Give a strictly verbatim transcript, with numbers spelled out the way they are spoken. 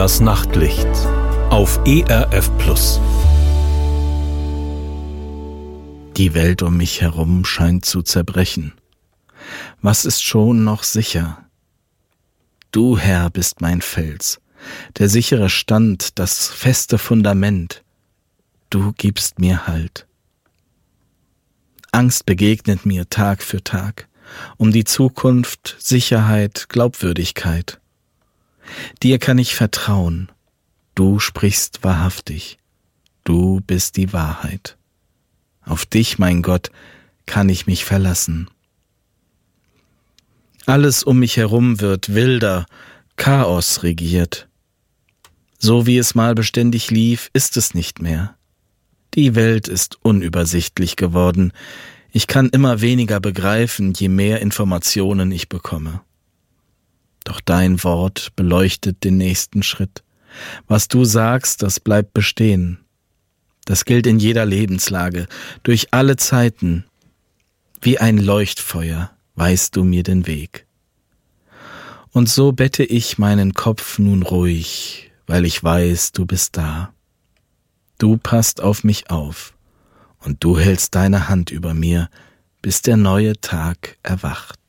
Das Nachtlicht auf E R F Plus. Die Welt um mich herum scheint zu zerbrechen. Was ist schon noch sicher? Du, Herr, bist mein Fels, der sichere Stand, das feste Fundament. Du gibst mir Halt. Angst begegnet mir Tag für Tag, um die Zukunft, Sicherheit, Glaubwürdigkeit. Dir kann ich vertrauen, du sprichst wahrhaftig, du bist die Wahrheit. Auf dich, mein Gott, kann ich mich verlassen. Alles um mich herum wird wilder, Chaos regiert. So wie es mal beständig lief, ist es nicht mehr. Die Welt ist unübersichtlich geworden. Ich kann immer weniger begreifen, je mehr Informationen ich bekomme. Doch dein Wort beleuchtet den nächsten Schritt. Was du sagst, das bleibt bestehen. Das gilt in jeder Lebenslage, durch alle Zeiten. Wie ein Leuchtfeuer weist du mir den Weg. Und so bette ich meinen Kopf nun ruhig, weil ich weiß, du bist da. Du passt auf mich auf und du hältst deine Hand über mir, bis der neue Tag erwacht.